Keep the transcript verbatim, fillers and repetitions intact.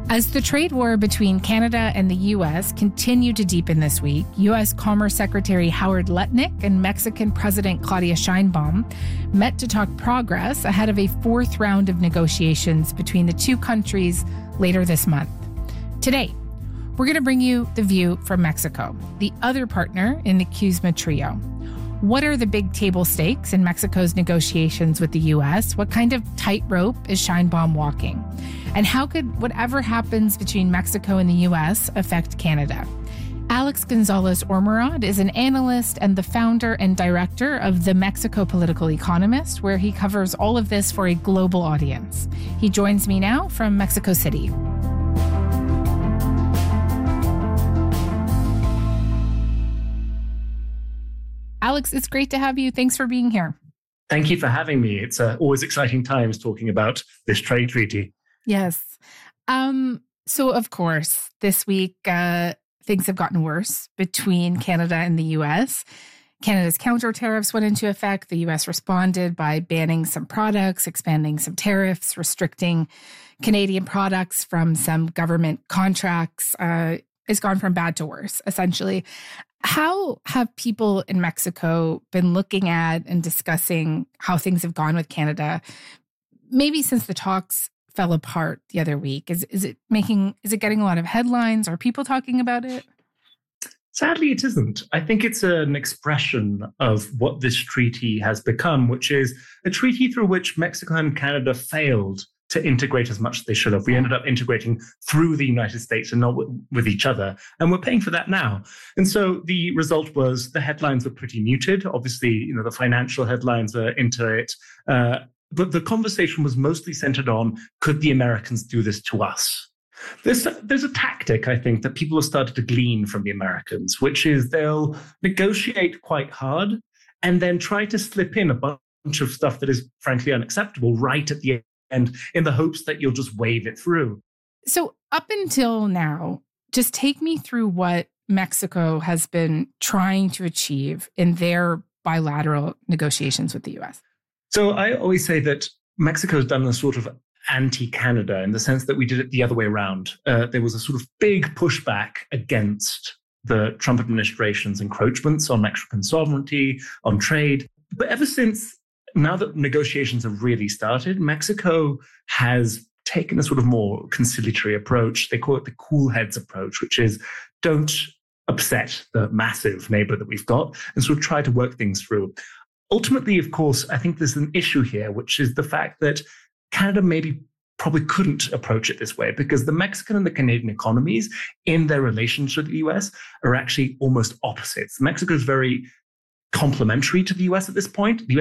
As the trade war between Canada and the U S continued to deepen this week, U S Commerce Secretary Howard Lutnick and Mexican President Claudia Sheinbaum met to talk progress ahead of a fourth round of negotiations between the two countries later this month. Today, we're going to bring you the view from Mexico, the other partner in the CUSMA trio. What are the big table stakes in Mexico's negotiations with the U S? What kind of tightrope is Sheinbaum walking? And how could whatever happens between Mexico and the U S affect Canada? Alex Gonzalez Ormerod is an analyst and the founder and director of The Mexico Political Economist, where he covers all of this for a global audience. He joins me now from Mexico City. Alex, it's great to have you. Thanks for being here. Thank you for having me. It's uh, always exciting times talking about this trade treaty. Yes. Um, so, of course, this week, uh, things have gotten worse between Canada and the U S. Canada's counter tariffs went into effect. The U S responded by banning some products, expanding some tariffs, restricting Canadian products from some government contracts. Uh, it's gone from bad to worse, essentially. How have people in Mexico been looking at and discussing how things have gone with Canada, maybe since the talks fell apart the other week? Is is it making, is it getting a lot of headlines? Are people talking about it? Sadly, it isn't. I think it's an expression of what this treaty has become, which is a treaty through which Mexico and Canada failed to integrate as much as they should have. We ended up integrating through the United States and not w- with each other. And we're paying for that now. And so the result was the headlines were pretty muted. Obviously, you know, the financial headlines are into it. Uh, but the conversation was mostly centered on, could the Americans do this to us? There's a, there's a tactic, I think, that people have started to glean from the Americans, which is they'll negotiate quite hard and then try to slip in a bunch of stuff that is frankly unacceptable right at the end. And in the hopes that you'll just wave it through. So up until now, just take me through what Mexico has been trying to achieve in their bilateral negotiations with the U S. So I always say that Mexico's done a sort of anti-Canada in the sense that we did it the other way around. Uh, there was a sort of big pushback against the Trump administration's encroachments on Mexican sovereignty, on trade. But ever since now that negotiations have really started, Mexico has taken a sort of more conciliatory approach. They call it the cool heads approach, which is don't upset the massive neighbor that we've got and sort of try to work things through. Ultimately, of course, I think there's an issue here, which is the fact that Canada maybe probably couldn't approach it this way because the Mexican and the Canadian economies in their relationship with the U S are actually almost opposites. Mexico is very complementary to the U S at this point. The